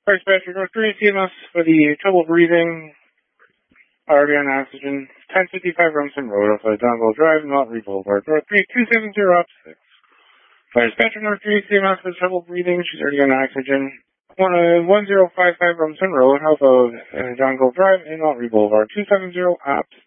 Fire dispatcher, North 3 CMS for the trouble breathing, already on oxygen, 1055 Rumson Road, off of Dongle Drive, Motley Boulevard, North 3, 270 up 6. Fire dispatcher, North 3 CMS for trouble breathing, she's already on oxygen. 1055 Rumson Road, off of Dongle Drive, and Motley Boulevard, 270 op